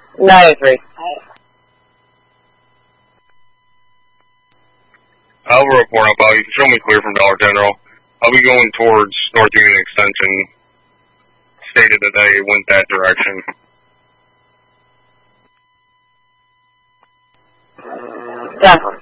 No, I agree. I'll report up. You can show me clear from Dollar General. I'll be going towards North Union Extension. Stated that they went that direction. Definitely.